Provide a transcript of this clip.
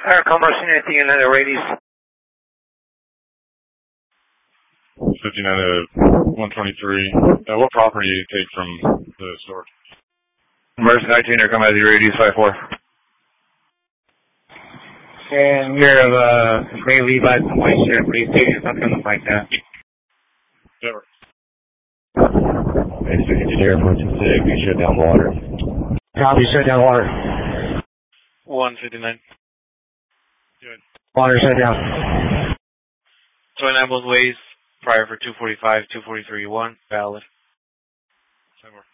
Commerce, anything in the radius? 59 to 123. What property do you take from the store? Commerce 19 or come out of the radius 54. And you're Ray Levi, my sheriff, police station, something like that. Never. District engineer, 426, we shut down water. Copy, shut down water. 159. Good. Water shut down. 29 both ways, prior for 245, 243, 1, valid. 10 more.